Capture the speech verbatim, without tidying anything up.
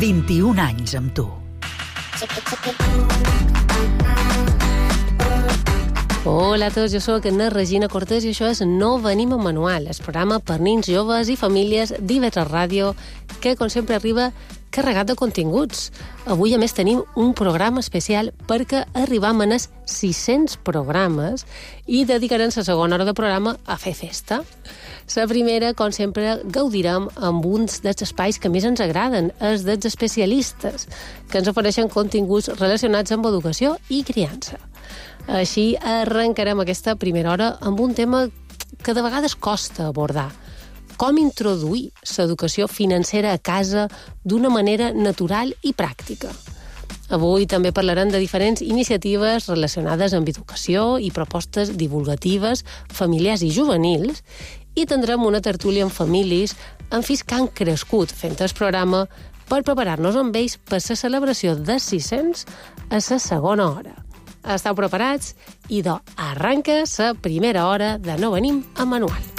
vint-i-un anys amb tu. Hola a tots, jo soc Anna Regina Cortés i això és No venim amb manual, el programa per nins, joves i famílies d'I V tres Ràdio, que, com sempre, arriba carregat de continguts. Avui, a més, tenim un programa especial perquè arribam en els sis-cents programes i dedicarem la segona hora del programa a fer festa. La primera, com sempre, gaudirem amb uns dels espais que més ens agraden, els dels especialistes, que ens ofereixen continguts relacionats amb educació i criança. Així arrencarem aquesta primera hora amb un tema que de vegades costa abordar. Com introduir l'educació financera a casa d'una manera natural i pràctica. Avui també parlarem de diferents iniciatives relacionades amb educació i propostes divulgatives, familiars i juvenils, i tindrem una tertúlia amb famílies amb fills que han crescut fent el programa per preparar-nos amb ells per la celebració de sis-cents a la segona hora. Esteu preparats? I doncs arranca la primera hora de No venim amb manual.